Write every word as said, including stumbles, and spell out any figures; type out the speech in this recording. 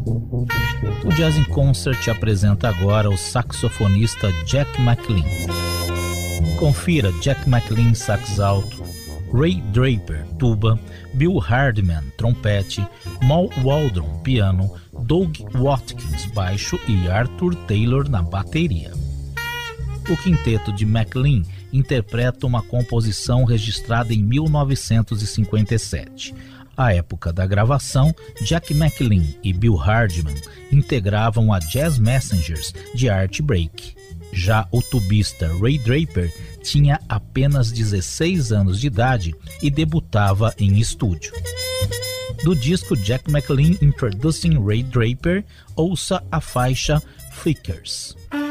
O Jazz in Concert apresenta agora o saxofonista Jack McLean. Confira Jack McLean sax alto, Ray Draper tuba, Bill Hardman trompete, Mal Waldron piano, Doug Watkins baixo e Arthur Taylor na bateria. O quinteto de McLean interpreta uma composição registrada em mil novecentos e cinquenta e sete. À época da gravação, Jack McLean e Bill Hardman integravam a Jazz Messengers de Art Blakey. Já o tubista Ray Draper tinha apenas dezesseis anos de idade e debutava em estúdio. Do disco Jack McLean Introducing Ray Draper, ouça a faixa Flickers.